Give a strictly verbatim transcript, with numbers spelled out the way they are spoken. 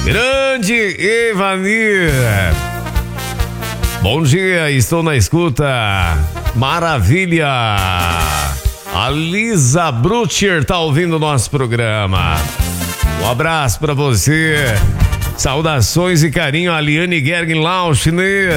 Grande Evanir. Bom dia, estou na escuta. Maravilha. A Lisa Brutcher tá ouvindo o nosso programa. Um abraço pra você. Saudações e carinho a Liane Gergen Lauschner.